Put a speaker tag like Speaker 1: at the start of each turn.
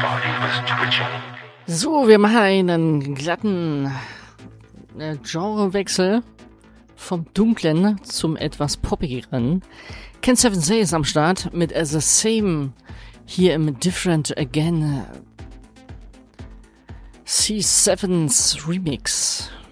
Speaker 1: So, wir machen einen glatten Genrewechsel vom Dunklen zum etwas Poppigeren. Ken 7 ist am Start mit As the Same hier im Different Again C7's Remix.